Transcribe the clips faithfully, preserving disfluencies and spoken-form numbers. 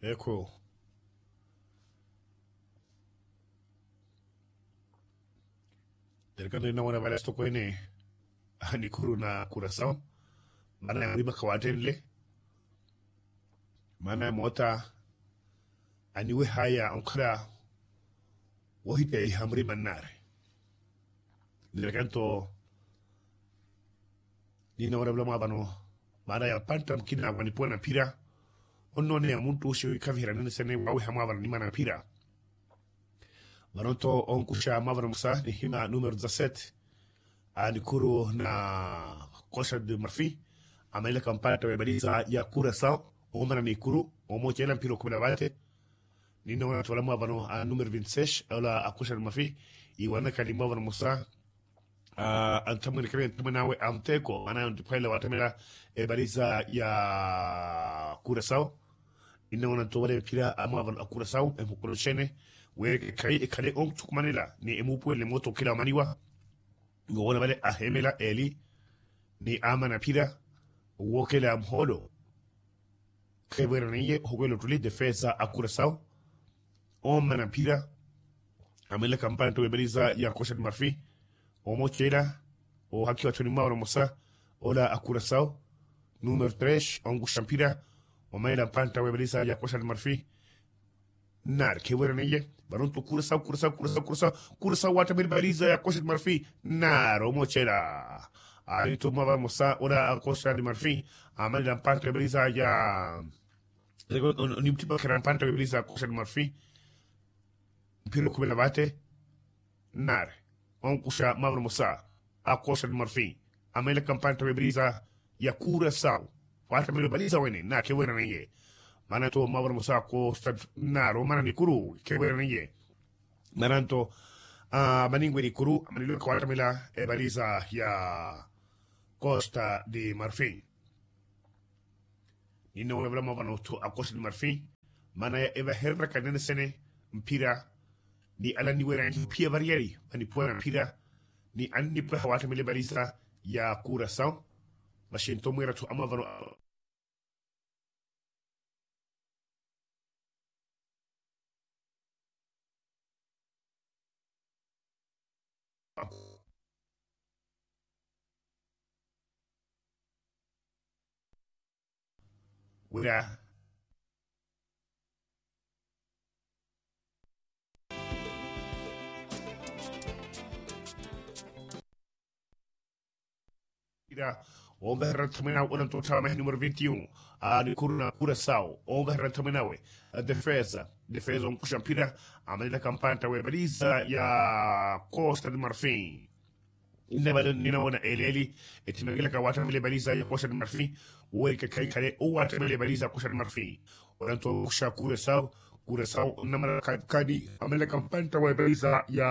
Ecco, derkando ina wana bala sto koine ani kuru na Curaçao mana riba kawatenle mana mota ani we haya ankara wahite hamri manare derkanto nina wana bala mabano mana ya pantam kina wani pona pira onno ne amuntu shi kavira nene sene wawi hamavara ni mana pira Maronto on kusha mavra musa ni hima numero dezessete ani kuru na Costa de Marfim amele kampanya tabariza ya Curaçao omana ni kuru omo chela mpiro kumi na bate ni na watu wala mavano a numero vinte e seis ala a Costa de Marfim i wana kali mavra musa a antamani kare tumanawe amteko ana ndipela watamela e bariza ya Curaçao ina wana towale pira amavano a Curaçao e mukoloshene weke kai e kale on tukumanela ni emupu le moto kila maniwa ngona bale ahemela eli ni amana pira wokela amholo kebera niye hogelo tuli defensa a Curaçao on mana pira amela kampanya to beliza ya Costa de Marfim o mochera o haki watu ni mauro musa ola a Curaçao número três on guchampira o maila panta beliza ya Costa de Marfim nar kebera niye Baronto Curaçao, Curaçao, Curaçao, Curaçao, Curaçao wata bariza ya Costa de Marfim, naro mochera. Aí tomava moça, ora a Costa de Marfim, a mãe da panta bariza ya... O tipo que era panta bariza a Costa de Marfim, pelo como ela bate, nar. On kusha mavra moça, a Costa de Marfim, a mãe da panta bariza ya Curaçao. Wata bariza wene, na que wena niye. Mana to mawar musa ko stad naro mana ni kuru kebere niye maranto a maningwe ni kuru manilo ko watamela e baliza ya Costa de Marfim ino webra mabano to a Costa de Marfim mana ya eva herra kanene sene mpira ni ala ni wera ni pia varieri ani puana mpira ni andi pa watamela baliza ya Curaçao bashinto mwera to amavano Wira Ira o berra tamena wala to tama número vinte e um a ni kuruna Curaçao o berra tamena we a defesa defesa um champira a manila campana we baliza ya Costa de Marfim Neba nina wana eleli etimegela ka wata mele baliza ya Costa de Marfim weke kai kale o wata mele baliza Costa de Marfim oranto kusha Curaçao Curaçao namara kadi amele kampanta wa baliza ya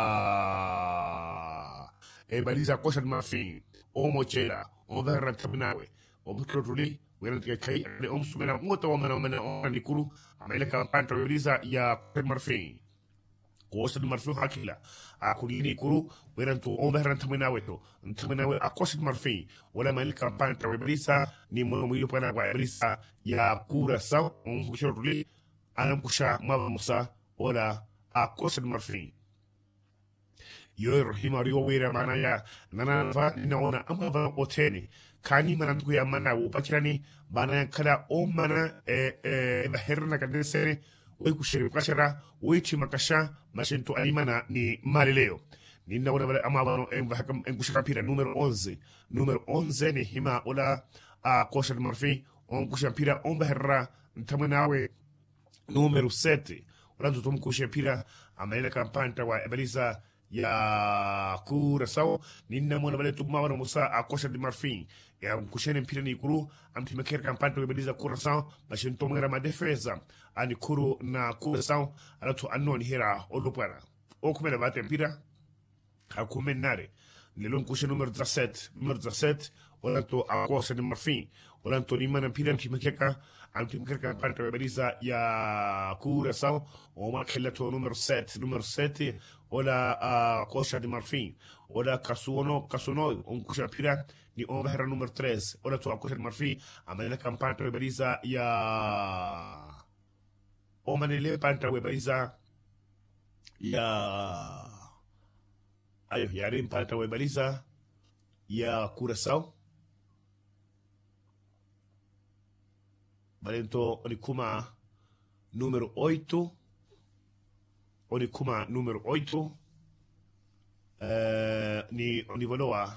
e baliza Costa de Marfim o mochera o verra taminawe o butrotuli wena kai le om sumena moto wa mena mena o nikuru amele kampanta wa baliza ya Costa de Marfim Costa de Marfim hakila a kulini kuru weranto on behran taminawe to taminawe a Costa de Marfim wala mal campagne travelisa ni mo mo yopana wa brisa ya Curaçao on bushoruli anam kusha mava musa wala a Costa de Marfim yo rohima rigo wera mana ya nana fa ina ona amava oteni kani mana ku ya mana wo pakirani bana kada o mana e e herna kadesere Wei kushiri kashara, wei chimakasha, mashento alimana ni malileo. Nina wana wale amabano enkushakapira numero onze. Numero onze ni hima ola a Costa de Marfim. Onkushapira ombeherra ntamunawe numero sete. Ola tutum kushapira amaile kampanta wa ebaliza ya Curaçao. Nina wana wale tumawano musa a Costa de Marfim. Ya kushene mpira ni kuru amtimekera kampanta wa ebaliza Curaçao. Mashento mwera madefeza. Ani kuru na Curaçao alatu anoni hera olopara o come la bate mpira a come nare nelon kushe numero dezessete numero dezessete olanto a Costa de Marfim olanto ni mana mpira mtimekeka amtimekeka parte baliza ya Curaçao o makelato numero sete numero sete ola a Costa de Marfim ola kasuono kasuno on kushe mpira ni o hera numero três ola to a Costa de Marfim amela campana baliza ya omanele panta webaliza ya ayo yari panta webaliza ya Curaçao. Valento onikuma número oito. Onikuma número oito. Uh, ni onivoloa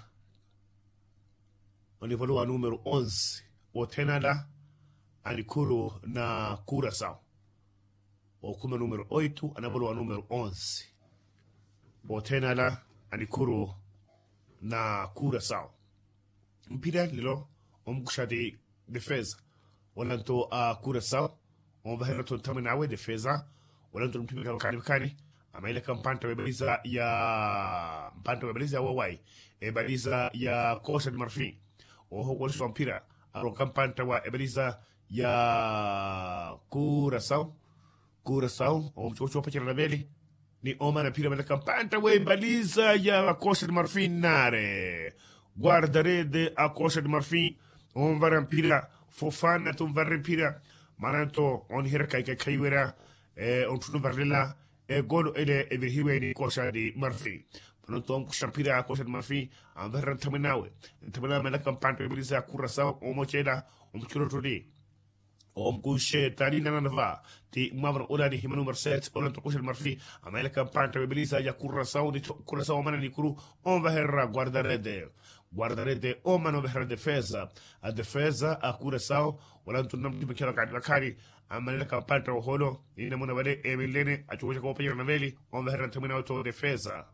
onivoloa número onze. O tenada anikuru na Curaçao. O kuma número oito anavoloa número onze. O tenada anikuru na Curaçao. Mpira lilo omkushadi defesa. Walanto a Curaçao omvaherato taminawe defesa. Walanto mpira kani kani. Amaile kampanta webaliza ya mpanta webaliza wawai. Ebaliza ya Costa de Marfim. Oho walso mpira aro kampanta wa ebaliza ya Curaçao. Curaçao omchocho pachira na veli. Ni oma na pira mele kampanta webaliza ya Costa de Marfim nare. Guardarede a Costa de Marfim. On varampira Fofana tum varampira. Mananto on hira kai kai kaiwera. Eh, on tunu varlela. E golo ele e virhiwe ni Costa de Marfim. Pronto on kushampira a Costa de Marfim. An verran taminawe. Taminawe mele kampanta webaliza Curaçao. Omo cheda. Omo churo todi. Om kushe tani nanava ti mavra ola ni himanu marset ola to kushe marfi amela campanta webelisa ya Curaçao ni Curaçao mana ni kuru on va herra guardarede guardarede o mano va herra defesa a defesa a Curaçao wala tunam ti bekira ka kari amela campanta holo ina mona vale emilene a chuja ko pera naveli on va herra tamina to defesa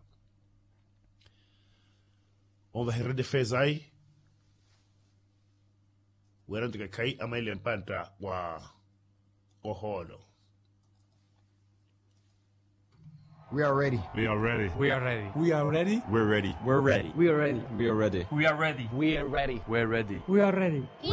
on va herra defesa ai Werante ka kai amaile mpanta wa oholo. We are ready. We are ready. We are ready. We are ready. We're ready. We're ready. We are ready. We are ready. We are ready. We are ready. We're ready. We are ready.